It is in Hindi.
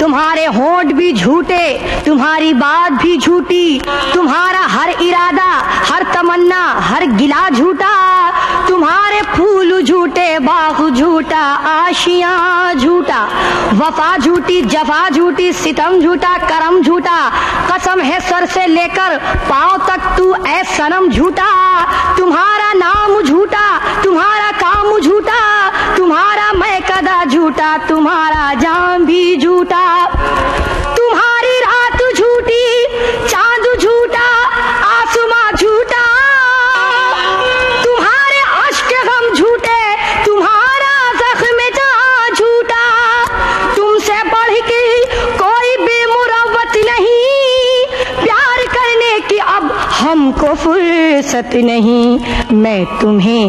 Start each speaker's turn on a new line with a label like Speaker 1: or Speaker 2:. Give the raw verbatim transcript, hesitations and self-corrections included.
Speaker 1: तुम्हारे होंठ भी झूठे, तुम्हारी बात भी झूठी, तुम्हारा हर इरादा, हर तमन्ना, हर गिला झूठा, तुम्हारे फूल झूठे, बाग झूठा, आशियां झूठा, वफा झूठी, जफा झूठी, सितम झूठा, करम झूठा, कसम है सर से लेकर पांव तक तू ऐ सनम झूठा, तुम्हारा नाम झूठा, तुम्हारा काम झूठा, तुम्हारा मैं कदा झूठा, तुम्हारा जाम भी झूठा, तुम्हारी रात झूठी, चांद झूठा, आसमां झूठा, तुम्हारे अश्क गम झूठे, तुम्हारा जख्म जहां झूठा, तुमसे बढ़ के कोई बेमुरव्वत नहीं, प्यार करने की अब हमको फुर्सत नहीं, मैं तुम्हें